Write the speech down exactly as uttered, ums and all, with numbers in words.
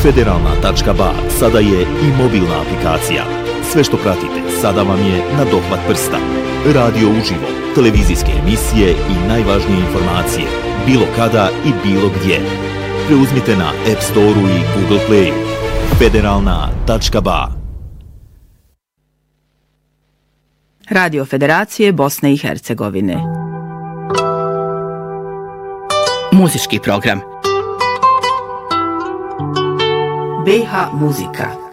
Federalna tačka ba sada je i mobilna aplikacija. Sve što pratite sada vam je na dohvat prsta. Radio uživo, televizijske emisije i najvažnije informacije, bilo kada i bilo gdje. Preuzmite na App Store-u i Google Play-u. Federalna tačka ba. Radio Federacije Bosne i Hercegovine. Muzički program. be ha muzika.